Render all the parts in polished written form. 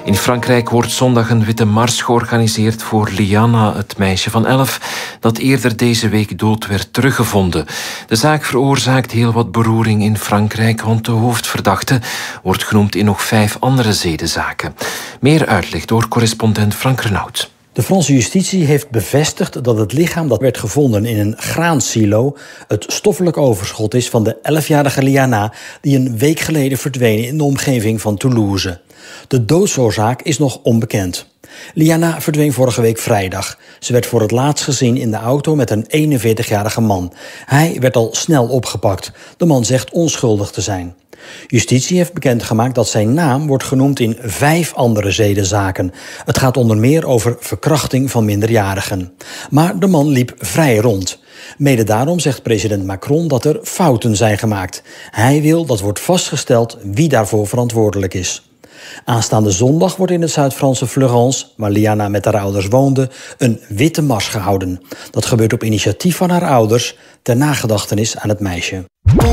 In Frankrijk wordt zondag een witte mars georganiseerd voor Liana, het meisje van 11 dat eerder deze week dood werd teruggevonden. De zaak veroorzaakt heel wat beroering in Frankrijk, want de hoofdverdachte wordt genoemd in nog 5 andere zedenzaken. Meer uitleg door correspondent Frank Renaud. De Franse justitie heeft bevestigd dat het lichaam dat werd gevonden in een graansilo het stoffelijk overschot is van de 11-jarige Liana, die een week geleden verdween in de omgeving van Toulouse. De doodsoorzaak is nog onbekend. Liana verdween vorige week vrijdag. Ze werd voor het laatst gezien in de auto met een 41-jarige man. Hij werd al snel opgepakt. De man zegt onschuldig te zijn. Justitie heeft bekendgemaakt dat zijn naam wordt genoemd in 5 andere zedenzaken. Het gaat onder meer over verkrachting van minderjarigen. Maar de man liep vrij rond. Mede daarom zegt president Macron dat er fouten zijn gemaakt. Hij wil dat wordt vastgesteld wie daarvoor verantwoordelijk is. Aanstaande zondag wordt in het Zuid-Franse Fleurance, waar Liana met haar ouders woonde, een witte mars gehouden. Dat gebeurt op initiatief van haar ouders ter nagedachtenis aan het meisje.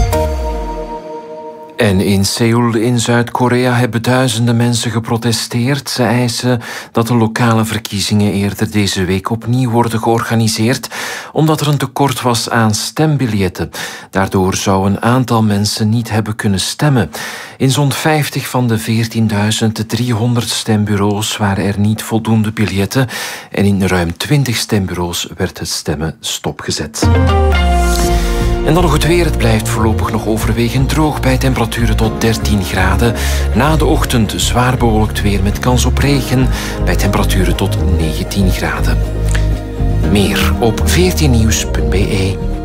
En in Seoul in Zuid-Korea hebben duizenden mensen geprotesteerd. Ze eisen dat de lokale verkiezingen eerder deze week opnieuw worden georganiseerd, omdat er een tekort was aan stembiljetten. Daardoor zou een aantal mensen niet hebben kunnen stemmen. In zo'n 50 van de 14.300 stembureaus waren er niet voldoende biljetten en in ruim 20 stembureaus werd het stemmen stopgezet. En dan nog het weer. Het blijft voorlopig nog overwegend droog bij temperaturen tot 13 graden. Na de ochtend zwaar bewolkt weer met kans op regen bij temperaturen tot 19 graden. Meer op 14nieuws.be.